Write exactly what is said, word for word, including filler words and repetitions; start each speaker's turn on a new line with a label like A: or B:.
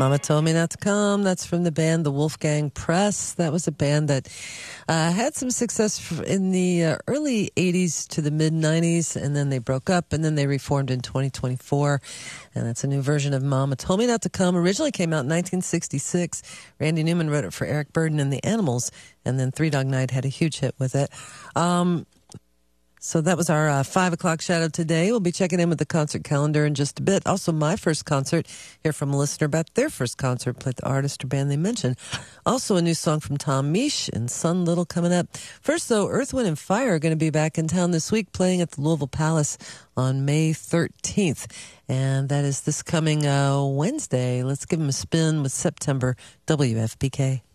A: Mama Told Me Not to Come. That's from the band The Wolfgang Press. That was a band that uh, had some success in the uh, early eighties to the mid nineties, and then they broke up, and then they reformed in twenty twenty-four. And that's a new version of Mama Told Me Not to Come. Originally came out in nineteen sixty-six. Randy Newman wrote it for Eric Burdon and the Animals, and then Three Dog Night had a huge hit with it. Um... So that was our uh, five o'clock shadow today. We'll be checking in with the concert calendar in just a bit. Also, my first concert, hear from a listener about their first concert, played the artist or band they mentioned. Also, a new song from Tom Misch and Sun Little coming up. First, though, Earth, Wind and Fire are going to be back in town this week, playing at the Louisville Palace on May thirteenth. And that is this coming uh, Wednesday. Let's give them a spin with September W F P K.